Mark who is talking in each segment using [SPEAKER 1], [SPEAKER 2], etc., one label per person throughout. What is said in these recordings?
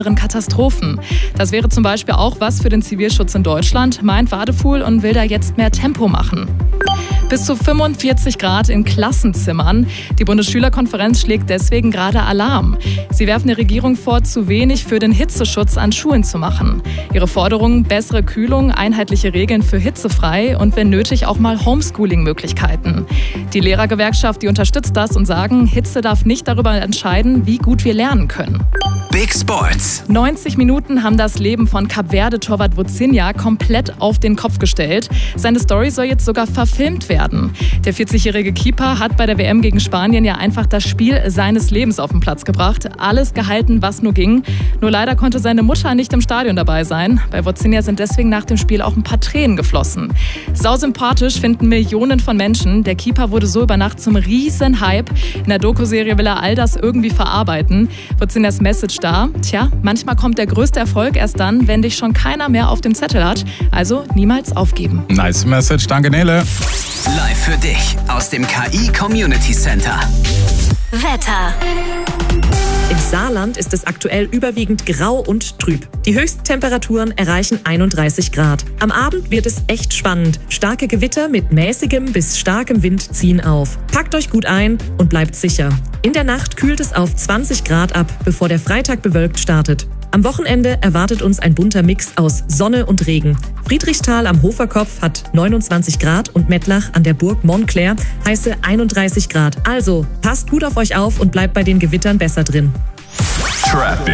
[SPEAKER 1] Katastrophen. Das wäre zum Beispiel auch was für den Zivilschutz in Deutschland, meint Wadefuhl und will da jetzt mehr Tempo machen. Bis zu 45 Grad in Klassenzimmern. Die Bundesschülerkonferenz schlägt deswegen gerade Alarm. Sie werfen der Regierung vor, zu wenig für den Hitzeschutz an Schulen zu machen. Ihre Forderungen: bessere Kühlung, einheitliche Regeln für hitzefrei und wenn nötig auch mal Homeschooling-Möglichkeiten. Die Lehrergewerkschaft, die unterstützt das und sagen, Hitze darf nicht darüber entscheiden, wie gut wir lernen können.
[SPEAKER 2] Big Sports.
[SPEAKER 1] 90 Minuten haben das Leben von Kap-Verde-Torwart Vozinha komplett auf den Kopf gestellt. Seine Story soll jetzt sogar verfilmt werden. Der 40-jährige Keeper hat bei der WM gegen Spanien ja einfach das Spiel seines Lebens auf den Platz gebracht. Alles gehalten, was nur ging. Nur leider konnte seine Mutter nicht im Stadion dabei sein. Bei Vozinha sind deswegen nach dem Spiel auch ein paar Tränen geflossen. Sausympathisch finden Millionen von Menschen. Der Keeper wurde so über Nacht zum Riesenhype. In der Doku-Serie will er all das irgendwie verarbeiten. Vozinhas Message da: Tja, manchmal kommt der größte Erfolg erst dann, wenn dich schon keiner mehr auf dem Zettel hat. Also niemals aufgeben.
[SPEAKER 3] Nice Message, danke Nele.
[SPEAKER 2] Live für dich aus dem KI Community Center.
[SPEAKER 4] Wetter.
[SPEAKER 5] Im Saarland ist es aktuell überwiegend grau und trüb. Die höchsten Temperaturen erreichen 31 Grad. Am Abend wird es echt spannend. Starke Gewitter mit mäßigem bis starkem Wind ziehen auf. Packt euch gut ein und bleibt sicher. In der Nacht kühlt es auf 20 Grad ab, bevor der Freitag bewölkt startet. Am Wochenende erwartet uns ein bunter Mix aus Sonne und Regen. Friedrichsthal am Hoferkopf hat 29 Grad und Mettlach an der Burg Montclair heiße 31 Grad. Also passt gut auf euch auf und bleibt bei den Gewittern besser drin.
[SPEAKER 3] Traffic.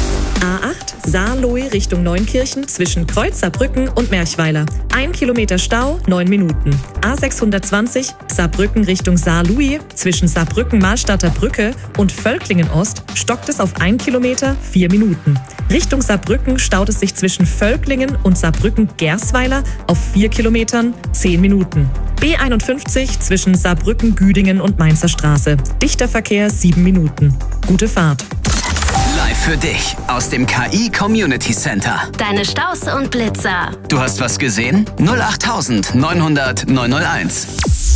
[SPEAKER 5] A8 Saarlouis Richtung Neunkirchen zwischen Kreuz Saarbrücken und Merchweiler. 1 Kilometer Stau, 9 Minuten. A620 Saarbrücken Richtung Saarlouis zwischen Saarbrücken-Mahlstadter Brücke und Völklingen-Ost stockt es auf 1 Kilometer, 4 Minuten. Richtung Saarbrücken staut es sich zwischen Völklingen und Saarbrücken-Gersweiler auf 4 Kilometern, 10 Minuten. B51 zwischen Saarbrücken-Güdingen und Mainzer Straße. Dichter Verkehr, 7 Minuten. Gute Fahrt.
[SPEAKER 2] Live für dich aus dem KI Community Center.
[SPEAKER 4] Deine Staus und Blitzer.
[SPEAKER 2] Du hast was gesehen? 08900 901.